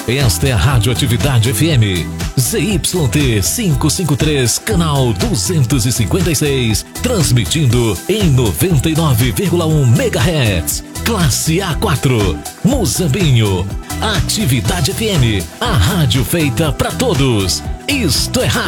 Esta é a Radioatividade FM, ZYT 553, canal 256, transmitindo em 99,1 MHz, classe A4, Muzambinho. Atividade FM, a rádio feita pra todos. Isto é rádio.